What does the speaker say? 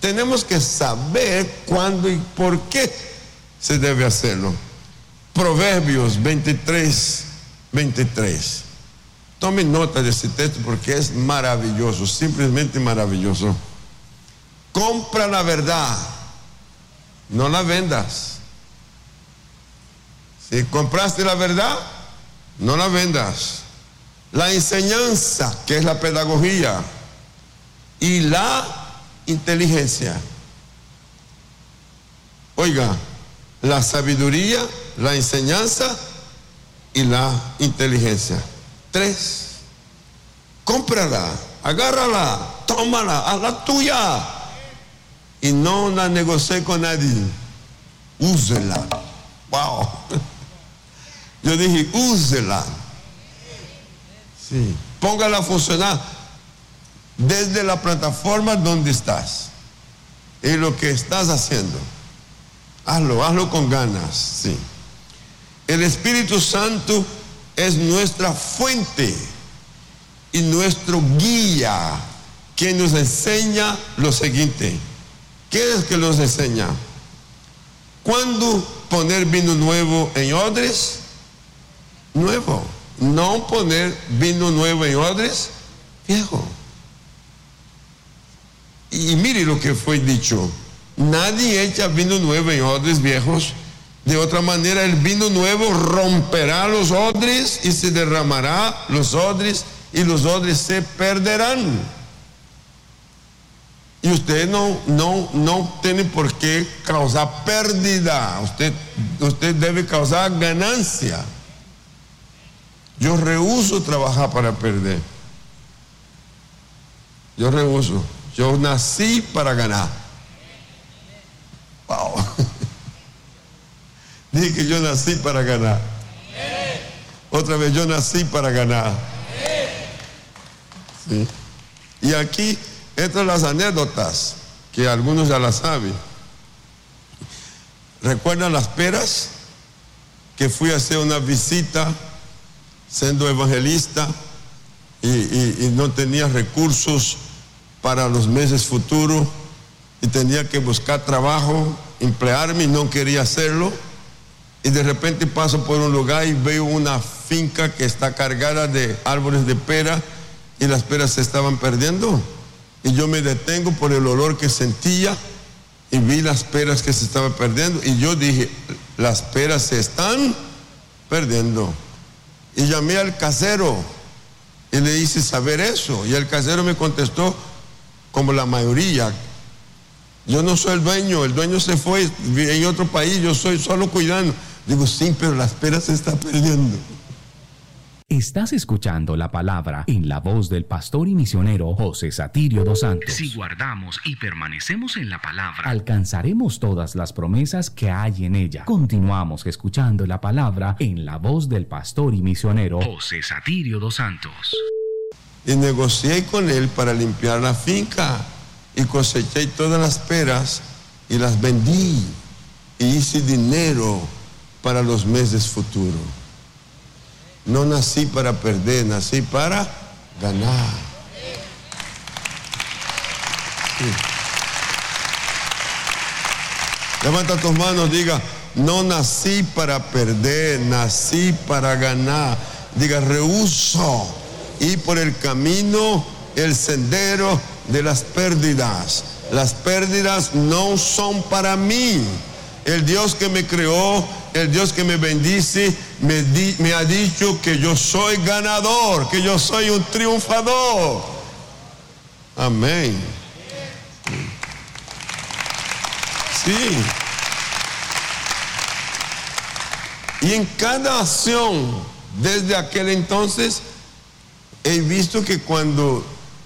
tenemos que saber cuándo y por qué se debe hacerlo. Proverbios 23:23. Tomen nota de este texto porque es maravilloso, simplemente maravilloso. Compra la verdad, no la vendas. Si compraste la verdad, no la vendas. La enseñanza, que es la pedagogía, y la inteligencia. Oiga, la sabiduría, la enseñanza y la inteligencia. 3. Cómprala, agárrala, tómala, hazla tuya. Y no la negocie con nadie. Úsela. Wow. Yo dije, úsela. Sí. Póngala a funcionar desde la plataforma donde estás. Y lo que estás haciendo. Hazlo con ganas. Sí. El Espíritu Santo es nuestra fuente y nuestro guía, que nos enseña lo siguiente. ¿Qué es que nos enseña? ¿Cuándo poner vino nuevo en odres? Nuevo. No poner vino nuevo en odres viejo. Y mire lo que fue dicho. Nadie echa vino nuevo en odres viejos. De otra manera, el vino nuevo romperá los odres y se derramará los odres y los odres se perderán. Y usted no tiene por qué causar pérdida. Usted debe causar ganancia. Yo rehúso trabajar para perder. Yo rehúso. Yo nací para ganar. Wow. Dije que yo nací para ganar. Otra vez, yo nací para ganar. ¿Sí? Y aquí entran las anécdotas, que algunos ya las saben. ¿Recuerdan las peras? Que fui a hacer una visita siendo evangelista y no tenía recursos para los meses futuros y tenía que buscar trabajo, emplearme y no quería hacerlo. Y de repente paso por un lugar y veo una finca que está cargada de árboles de pera y las peras se estaban perdiendo. Y yo me detengo por el olor que sentía y vi las peras que se estaban perdiendo. Y yo dije, las peras se están perdiendo. Y llamé al casero y le hice saber eso. Y el casero me contestó, como la mayoría: yo no soy el dueño se fue en otro país, yo soy solo cuidando. Digo, sí, pero las peras se están perdiendo. Estás escuchando la palabra en la voz del pastor y misionero José Satirio dos Santos. Si guardamos y permanecemos en la palabra, alcanzaremos todas las promesas que hay en ella. Continuamos escuchando la palabra en la voz del pastor y misionero José Satirio dos Santos. Y negocié con él para limpiar la finca y coseché todas las peras y las vendí y hice dinero para los meses futuros. No nací para perder, nací para ganar. Sí. Levanta tus manos, diga, no nací para perder, nací para ganar. Diga, rehúso ir por el camino, el sendero de las pérdidas. Las pérdidas no son para mí. El Dios que me creó, el Dios que me bendice, me ha dicho que yo soy ganador, que yo soy un triunfador. Amén. Sí. Y en cada acción, desde aquel entonces, he visto que cuando